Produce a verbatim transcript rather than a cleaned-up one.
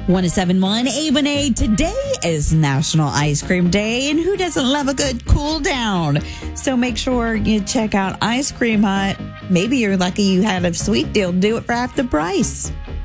one oh seven point one Abonade. Today is National Ice Cream Day, and who doesn't love a good cool down? So make sure you check out Ice Cream Hut. Maybe you're lucky you had a sweet deal to do it for half the price.